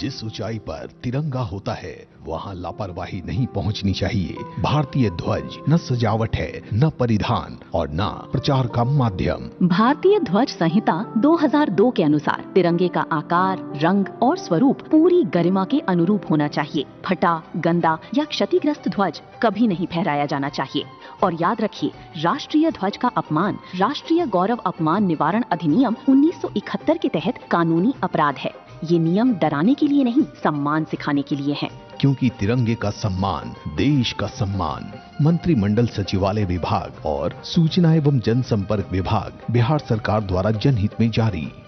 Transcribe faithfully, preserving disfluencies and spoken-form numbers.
जिस ऊंचाई पर तिरंगा होता है वहां लापरवाही नहीं पहुंचनी चाहिए। भारतीय ध्वज न सजावट है, न परिधान और न प्रचार का माध्यम। भारतीय ध्वज संहिता दो हज़ार दो के अनुसार तिरंगे का आकार, रंग और स्वरूप पूरी गरिमा के अनुरूप होना चाहिए। फटा, गंदा या क्षतिग्रस्त ध्वज कभी नहीं फहराया जाना चाहिए। और याद रखिए, राष्ट्रीय ध्वज का अपमान राष्ट्रीय गौरव अपमान निवारण अधिनियम उन्नीस सौ इकहत्तर के तहत कानूनी अपराध है। ये नियम डराने के लिए नहीं, सम्मान सिखाने के लिए है। क्योंकि तिरंगे का सम्मान देश का सम्मान। मंत्रिमंडल सचिवालय विभाग और सूचना एवं जनसंपर्क विभाग, बिहार सरकार द्वारा जनहित में जारी।